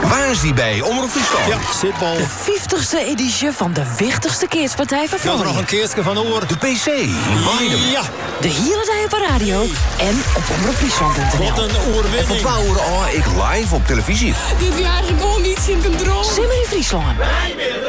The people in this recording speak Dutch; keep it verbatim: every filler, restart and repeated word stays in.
Waar is die bij? Omroep Friesland. Ja, Zitbal. De vijftigste editie van de wichtigste keerspartij van Ja, Vlaanderen. nog een keertje van oor. De P C. Waardem. Ja, De hele dag op de radio en op omroepfriesland punt n l. wat een En van oorwinning. twaalf uur al ik live op televisie. Dit jaar gewoon niet in controle. Simmer in Friesland.